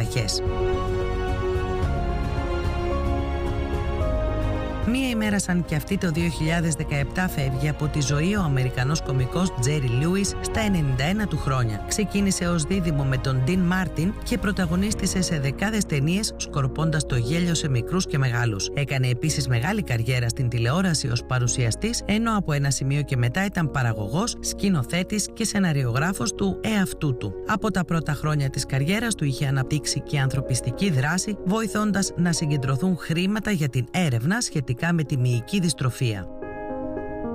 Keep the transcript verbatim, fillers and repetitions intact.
ταραχές. Μία ημέρα σαν και αυτή το δύο χιλιάδες δεκαεπτά φεύγει από τη ζωή ο Αμερικανός κωμικός Τζέρι Λιούις στα ενενήντα ένα του χρόνια. Ξεκίνησε ως δίδυμο με τον Ντιν Μάρτιν και πρωταγωνίστησε σε δεκάδες ταινίες, σκορπώντας το γέλιο σε μικρούς και μεγάλους. Έκανε επίσης μεγάλη καριέρα στην τηλεόραση ως παρουσιαστής, ενώ από ένα σημείο και μετά ήταν παραγωγός, σκηνοθέτης και σεναριογράφος του εαυτού του. Από τα πρώτα χρόνια της καριέρας του είχε αναπτύξει και ανθρωπιστική δράση, βοηθώντας να συγκεντρωθούν χρήματα για την έρευνα σχετικά με τη μυϊκή δυστροφία.